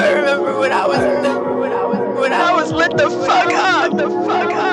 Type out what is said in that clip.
I remember when I was lit the fuck up.